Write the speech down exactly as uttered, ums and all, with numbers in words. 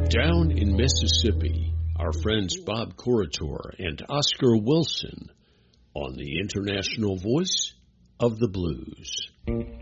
Down in Mississippi, our friends Bob Corritore and Oscar Wilson on the International Voice of the Blues.